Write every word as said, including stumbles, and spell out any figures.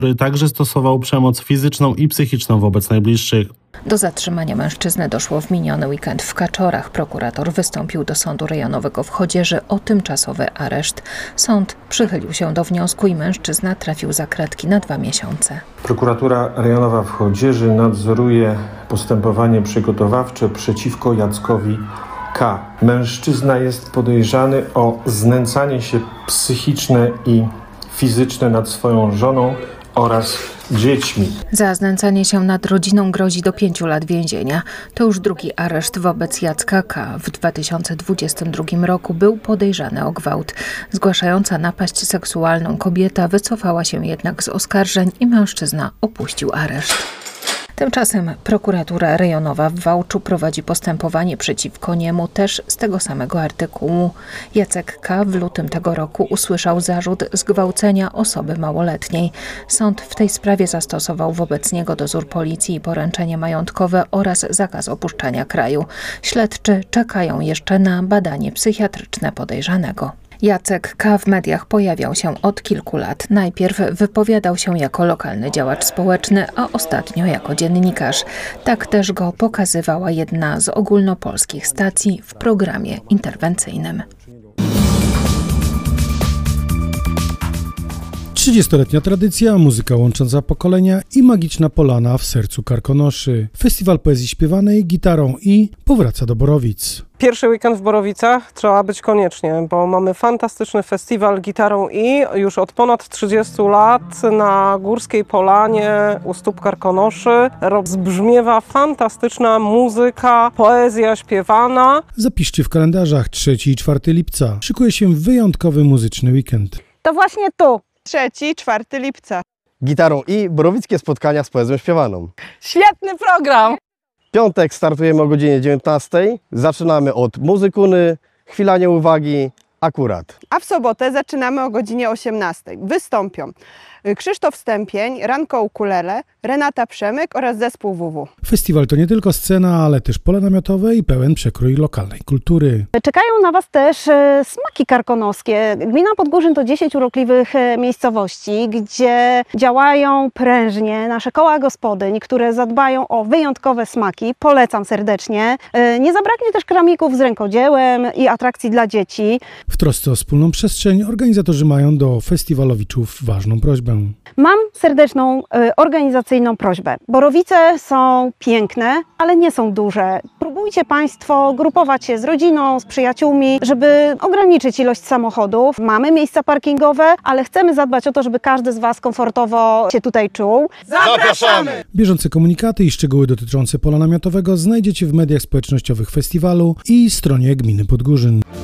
który także stosował przemoc fizyczną i psychiczną wobec najbliższych. Do zatrzymania mężczyzny doszło w miniony weekend w Kaczorach. Prokurator wystąpił do Sądu Rejonowego w Chodzieży o tymczasowy areszt. Sąd przychylił się do wniosku i mężczyzna trafił za kratki na dwa miesiące. Prokuratura Rejonowa w Chodzieży nadzoruje postępowanie przygotowawcze przeciwko Jackowi K. Mężczyzna jest podejrzany o znęcanie się psychiczne i fizyczne nad swoją żoną oraz dziećmi. Za znęcanie się nad rodziną grozi do pięciu lat więzienia. To już drugi areszt wobec Jacka K. W dwa tysiące dwudziestym drugim roku był podejrzany o gwałt. Zgłaszająca napaść seksualną kobieta wycofała się jednak z oskarżeń i mężczyzna opuścił areszt. Tymczasem prokuratura rejonowa w Wałczu prowadzi postępowanie przeciwko niemu też z tego samego artykułu. Jacek K. w lutym tego roku usłyszał zarzut zgwałcenia osoby małoletniej. Sąd w tej sprawie zastosował wobec niego dozór policji i poręczenie majątkowe oraz zakaz opuszczania kraju. Śledczy czekają jeszcze na badanie psychiatryczne podejrzanego. Jacek K. w mediach pojawiał się od kilku lat. Najpierw wypowiadał się jako lokalny działacz społeczny, a ostatnio jako dziennikarz. Tak też go pokazywała jedna z ogólnopolskich stacji w programie interwencyjnym. trzydziestoletnia tradycja, muzyka łącząca pokolenia i magiczna polana w sercu Karkonoszy. Festiwal poezji śpiewanej gitarą i powraca do Borowic. Pierwszy weekend w Borowicach trzeba być koniecznie, bo mamy fantastyczny festiwal gitarą i już od ponad trzydziestu lat na Górskiej Polanie u stóp Karkonoszy rozbrzmiewa fantastyczna muzyka, poezja śpiewana. Zapiszcie w kalendarzach trzeciego i czwartego lipca. Szykuje się wyjątkowy muzyczny weekend. To właśnie tu. trzeciego i czwartego lipca. Gitarą i borowickie spotkania z poezją śpiewaną. Świetny program! W piątek startujemy o godzinie dziewiętnastej. Zaczynamy od muzykuny, chwila nieuwagi, akurat. A w sobotę zaczynamy o godzinie osiemnastej. Wystąpią Krzysztof Stępień, Ranko Ukulele, Renata Przemyk oraz zespół W W. Festiwal to nie tylko scena, ale też pole namiotowe i pełen przekrój lokalnej kultury. Czekają na Was też e, smaki karkonoskie. Gmina Podgórzyn to dziesięć urokliwych e, miejscowości, gdzie działają prężnie nasze koła gospodyń, które zadbają o wyjątkowe smaki. Polecam serdecznie. E, nie zabraknie też kramików z rękodziełem i atrakcji dla dzieci. W trosce o wspólną przestrzeń organizatorzy mają do festiwalowiczów ważną prośbę. Mam serdeczną y, organizacyjną prośbę. Borowice są piękne, ale nie są duże. Próbujcie Państwo grupować się z rodziną, z przyjaciółmi, żeby ograniczyć ilość samochodów. Mamy miejsca parkingowe, ale chcemy zadbać o to, żeby każdy z Was komfortowo się tutaj czuł. Zapraszamy! Bieżące komunikaty i szczegóły dotyczące pola namiotowego znajdziecie w mediach społecznościowych festiwalu i stronie Gminy Podgórzyn.